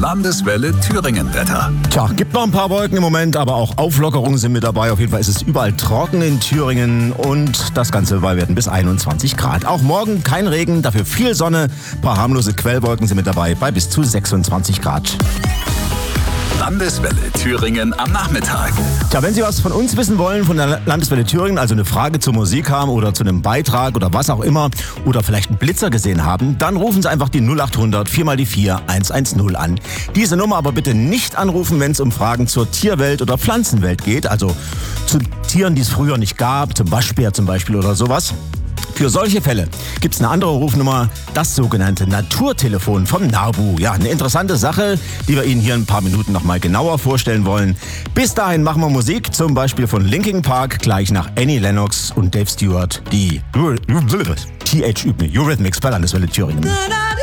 Landeswelle Thüringen Wetter. Tja, gibt noch ein paar Wolken im Moment, aber auch Auflockerungen sind mit dabei. Auf jeden Fall ist es überall trocken in Thüringen und das Ganze bei Werten bis 21 Grad. Auch morgen kein Regen, dafür viel Sonne. Ein paar harmlose Quellwolken sind mit dabei bei bis zu 26 Grad. Landeswelle Thüringen am Nachmittag. Tja, wenn Sie was von uns wissen wollen, von der Landeswelle Thüringen, also eine Frage zur Musik haben oder zu einem Beitrag oder was auch immer, oder vielleicht einen Blitzer gesehen haben, dann rufen Sie einfach die 0800 4 mal die 4 110 an. Diese Nummer aber bitte nicht anrufen, wenn es um Fragen zur Tierwelt oder Pflanzenwelt geht, also zu Tieren, die es früher nicht gab, zum Waschbär zum Beispiel oder sowas. Für solche Fälle gibt es eine andere Rufnummer, das sogenannte Naturtelefon vom NABU. Ja, eine interessante Sache, die wir Ihnen hier in ein paar Minuten nochmal genauer vorstellen wollen. Bis dahin machen wir Musik, zum Beispiel von Linkin Park, gleich nach Annie Lennox und Dave Stewart, die Eurythmics bei Landeswelle Thüringen.